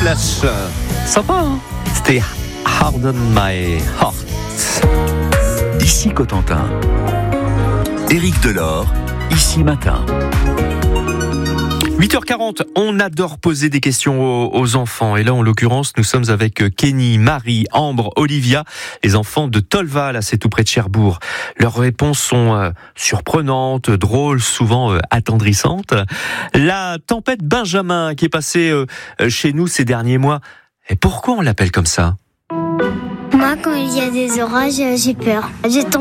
Clash. Sympa, hein? C'était Harden My Heart. Ici Cotentin. Éric Delors, ici Matin. 8h40, on adore poser des questions aux enfants. Et là, en l'occurrence, nous sommes avec Kenny, Marie, Ambre, Olivia, les enfants de Tolva, là, c'est tout près de Cherbourg. Leurs réponses sont surprenantes, drôles, souvent attendrissantes. La tempête Benjamin, qui est passée chez nous ces derniers mois. Et pourquoi on l'appelle comme ça ? Moi, quand il y a des orages, j'ai peur. Je tombe